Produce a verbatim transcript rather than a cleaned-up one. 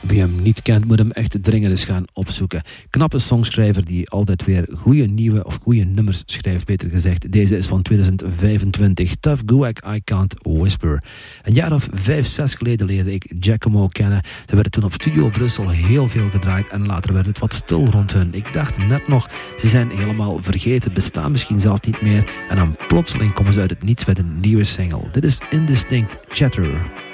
Wie hem niet kent, moet hem echt dringend eens gaan opzoeken. Knappe songschrijver die altijd weer goede nieuwe of goede nummers schrijft, beter gezegd. Deze is van twintig vijfentwintig. Tough Guac, I Can't Whisper. Een jaar of vijf, zes geleden leerde ik Giacomo kennen. Ze werden toen op Studio Brussel heel veel gedraaid en later werd het wat stil rond hun. Ik dacht net nog, ze zijn helemaal vergeten, bestaan misschien zelfs niet meer. En dan plotseling komen ze uit het niets met een nieuwe single. Dit is Indistinct Chatter.